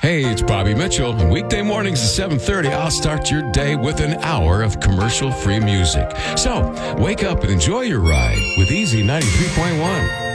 Hey, it's Bobby Mitchell. And weekday mornings at 7:30, I'll start your day with an hour of commercial-free music. So, wake up and enjoy your ride with Easy 93.1.